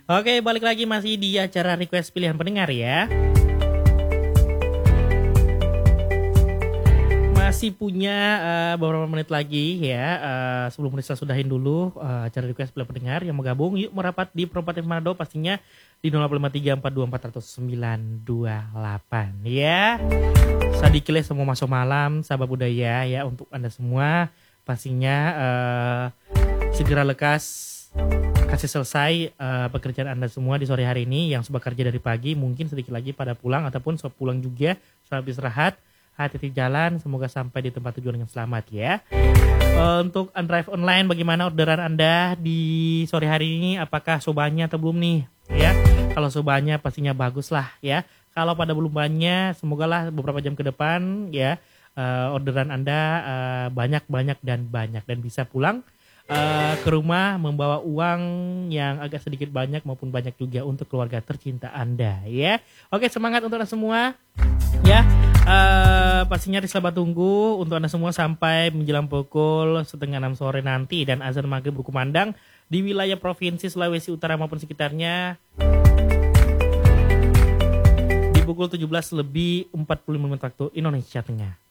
Oke, balik lagi masih di acara request pilihan pendengar ya. Masih punya beberapa menit lagi ya. Sebelum Risa sudahin dulu acara request pilihan pendengar yang mau gabung, yuk merapat di Promotif Manado pastinya di 0853424928 ya. Sadikile semua masuk malam, sahabat budaya ya untuk Anda semua pastinya segera lekas kasih selesai pekerjaan Anda semua di sore hari ini. Yang sudah kerja dari pagi mungkin sedikit lagi pada pulang ataupun sudah pulang juga, sudah habis istirahat, hati-hati jalan, semoga sampai di tempat tujuan dengan selamat ya. Untuk Undrive Online, bagaimana orderan Anda di sore hari ini? Apakah sobanya atau belum nih ya? Kalau sobanya pastinya bagus lah ya. Kalau pada belum banyak, semogalah beberapa jam ke depan ya orderan Anda banyak dan bisa pulang ke rumah membawa uang yang agak sedikit banyak maupun banyak juga untuk keluarga tercinta Anda ya. Oke, semangat untuk Anda semua ya. Pastinya diselamat tunggu untuk Anda semua sampai menjelang pukul 5:30 sore nanti dan azan maghrib berkumandang di wilayah provinsi Sulawesi Utara maupun sekitarnya di pukul 17:45 waktu Indonesia Tengah.